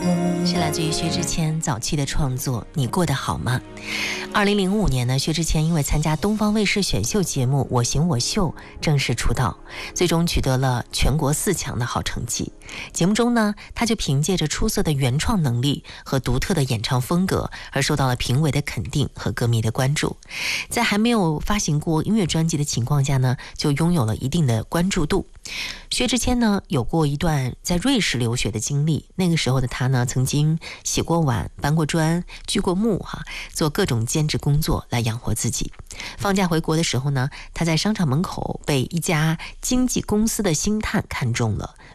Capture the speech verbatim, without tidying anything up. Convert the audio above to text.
是来自于薛之谦早期的创作《你过得好吗》。二零零五年呢，薛之谦因为参加东方卫视选秀节目《我型我秀》正式出道，最终取得了全国四强的好成绩。节目中呢，他就凭借着出色的原创能力和独特的演唱风格而受到了评委的肯定和歌迷的关注。在还没有发行过音乐专辑的情况下呢，就拥有了一定的关注度。薛之谦呢，有过一段在瑞士留学的经历，那个时候的他呢，曾经洗过碗、搬过砖、锯过木哈，做各种兼职工作来养活自己。放假回国的时候呢，他在商场门口被一家经纪公司的星探看中了，